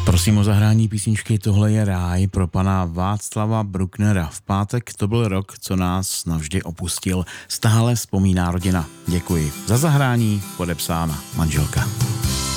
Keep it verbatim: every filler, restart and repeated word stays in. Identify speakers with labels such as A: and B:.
A: Prosím o zahrání písničky Tohle je ráj pro pana Václava Brucknera. V pátek to byl rok, co nás navždy opustil. Stále vzpomíná rodina. Děkuji. Za zahrání podepsána manželka.